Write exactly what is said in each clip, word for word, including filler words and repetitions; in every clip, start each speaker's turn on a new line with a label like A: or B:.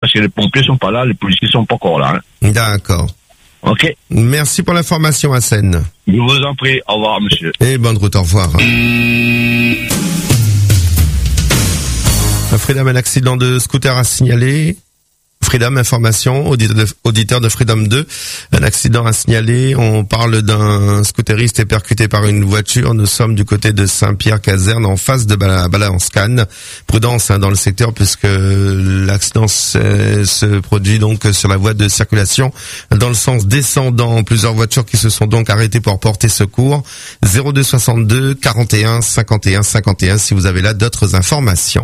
A: parce que les pompiers sont pas là, les policiers sont pas encore là. Hein.
B: D'accord.
A: Ok.
B: Merci pour l'information, Hassen.
A: Je vous en prie. Au revoir, monsieur.
B: Et bonne route, au revoir. Freedom, un accident de scooter à signaler. Freedom, information, auditeur de Freedom deux, un accident à signaler. On parle d'un scooteriste percuté par une voiture. Nous sommes du côté de Saint-Pierre-Caserne, en face de Balance-Cannes. Prudence hein, dans le secteur, puisque l'accident se, se produit donc sur la voie de circulation dans le sens descendant. Plusieurs voitures qui se sont donc arrêtées pour porter secours. zéro deux soixante-deux quarante et un cinquante et un cinquante et un si vous avez là d'autres informations.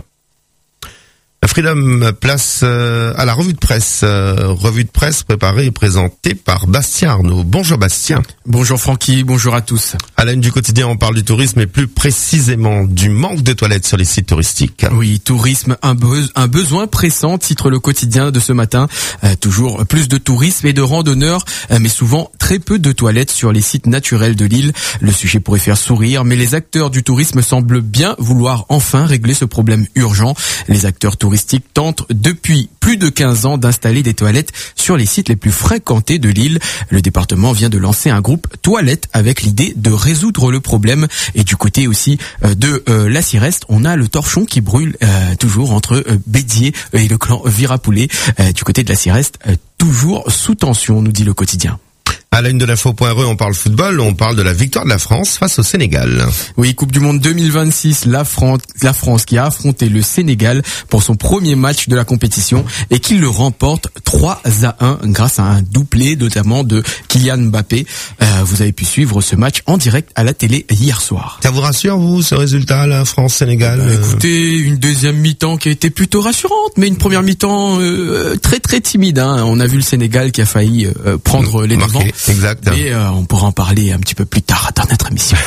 B: Freedom, place euh, à la revue de presse. Euh, revue de presse préparée et présentée par Bastien Arnaud. Bonjour Bastien.
C: Bonjour Francky, bonjour à tous.
B: À la une du quotidien, on parle du tourisme et plus précisément du manque de toilettes sur les sites touristiques.
C: Oui, tourisme, un, be- un besoin pressant, titre le quotidien de ce matin. Euh, toujours plus de tourisme et de randonneurs, euh, mais souvent très peu de toilettes sur les sites naturels de l'île. Le sujet pourrait faire sourire, mais les acteurs du tourisme semblent bien vouloir enfin régler ce problème urgent. Les acteurs touristiques tente depuis plus de quinze ans d'installer des toilettes sur les sites les plus fréquentés de l'île. Le département vient de lancer un groupe toilettes avec l'idée de résoudre le problème. Et du côté aussi de euh, la Sireste, on a le torchon qui brûle euh, toujours entre euh, Bédier et le clan Virapoulet. Euh, du côté de la Sireste, euh, toujours sous tension, nous dit le quotidien.
B: À la une de l'info.re, on parle football, on parle de la victoire de la France face au Sénégal.
C: Oui, Coupe du Monde deux mille vingt-six, la France, la France qui a affronté le Sénégal pour son premier match de la compétition et qui le remporte trois à un grâce à un doublé notamment de Kylian Mbappé. Euh, vous avez pu suivre ce match en direct à la télé hier soir.
B: Ça vous rassure, vous, ce résultat, la France-Sénégal?
C: euh, Écoutez, une deuxième mi-temps qui a été plutôt rassurante, mais une première mi-temps euh, très très timide. Hein. On a vu le Sénégal qui a failli euh, prendre les devants.
B: Exact.
C: Mais euh, on pourra en parler un petit peu plus tard dans notre émission.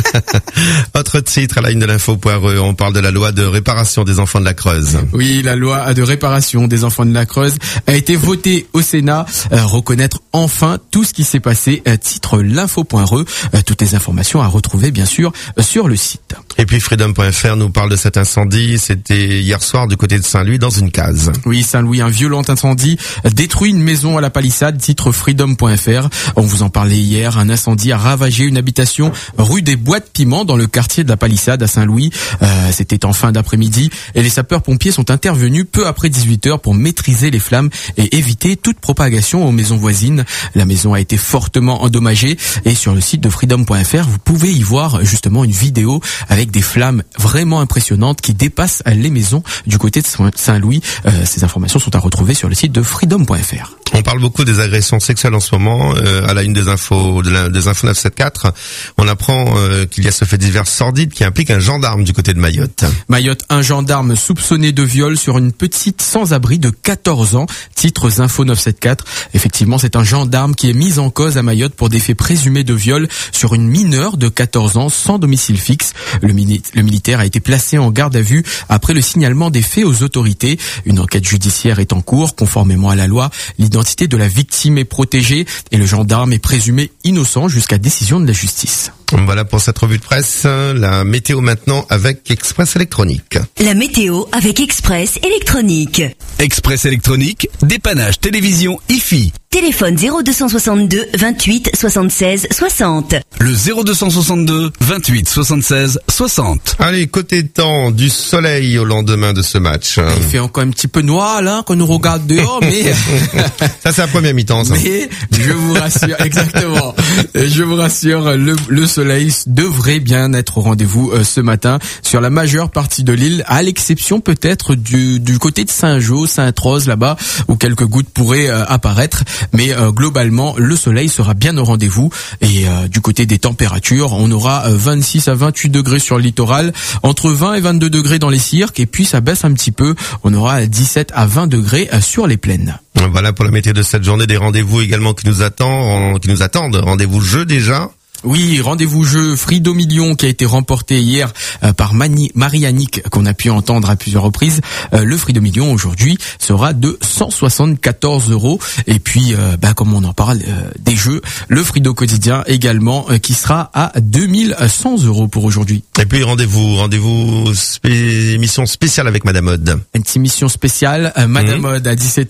B: Autre titre à la une de l'info.re, on parle de la loi de réparation des enfants de la Creuse.
C: Oui, la loi de réparation des enfants de la Creuse a été votée au Sénat. Euh, reconnaître enfin tout ce qui s'est passé, euh, titre l'info.re. Euh, toutes les informations à retrouver bien sûr euh, sur le site.
B: Et puis Freedom point F R nous parle de cet incendie. C'était hier soir du côté de Saint-Louis dans une case.
C: Oui, Saint-Louis, un violent incendie détruit une maison à la palissade, titre Freedom point F R. On vous en parlait hier, un incendie a ravagé une habitation rue des Bois de Piment dans le quartier de la Palissade à Saint-Louis. Euh, c'était en fin d'après-midi et les sapeurs-pompiers sont intervenus peu après dix-huit heures pour maîtriser les flammes et éviter toute propagation aux maisons voisines. La maison a été fortement endommagée et sur le site de Freedom point F R, vous pouvez y voir justement une vidéo avec des flammes vraiment impressionnantes qui dépassent les maisons du côté de Saint-Louis. Euh, ces informations sont à retrouver sur le site de Freedom point F R.
B: On parle beaucoup des agressions sexuelles en ce moment. Euh, à la une des infos, de la, des infos neuf cent soixante-quatorze, on apprend euh, qu'il y a ce fait divers sordide qui implique un gendarme du côté de Mayotte.
C: Mayotte, un gendarme soupçonné de viol sur une petite sans-abri de quatorze ans. Titres info neuf cent soixante-quatorze. Effectivement, c'est un gendarme qui est mis en cause à Mayotte pour des faits présumés de viol sur une mineure de quatorze ans sans domicile fixe. Le, mini- le militaire a été placé en garde à vue après le signalement des faits aux autorités. Une enquête judiciaire est en cours, conformément à la loi. L'identité de la victime est protégée et le gendarme est présumé innocent jusqu'à décision de la justice.
B: Voilà pour cette revue de presse. La météo maintenant avec Express Électronique.
D: La météo avec Express Électronique.
E: Express Électronique, dépannage télévision I F I.
D: Téléphone zéro deux soixante-deux vingt-huit soixante-seize soixante.
E: Le zéro deux soixante-deux vingt-huit soixante-seize soixante.
B: Allez, côté temps, du soleil au lendemain de ce match.
C: Il fait encore un petit peu noir là quand on nous regarde dehors, mais
B: ça c'est la première mi-temps. Ça.
C: Mais je vous rassure, exactement. Je vous rassure, le, le soleil devrait bien être au rendez-vous euh, ce matin sur la majeure partie de l'île, à l'exception peut-être du, du côté de Saint-Jean, Sainte-Rose là-bas, où quelques gouttes pourraient euh, apparaître. Mais euh, globalement, le soleil sera bien au rendez-vous. Et euh, du côté des températures, on aura euh, vingt-six à vingt-huit degrés sur le littoral, entre vingt et vingt-deux degrés dans les cirques, et puis ça baisse un petit peu. On aura dix-sept à vingt degrés euh, sur les plaines.
B: Voilà pour la météo de cette journée, des rendez-vous également qui nous attendent, qui nous attendent. Rendez-vous jeu déjà.
C: Oui, rendez-vous jeu Frido Million qui a été remporté hier euh, par Mani, Marie-Annick, qu'on a pu entendre à plusieurs reprises. Euh, le Frido Million aujourd'hui sera de cent soixante-quatorze euros. Et puis, euh, bah, comme on en parle euh, des jeux, le Frido quotidien également euh, qui sera à deux mille cent euros pour aujourd'hui.
B: Et puis rendez-vous, rendez-vous spé- émission spéciale avec Madame Odd.
C: Une petite émission spéciale, euh, Madame mmh. Odd à dix-sept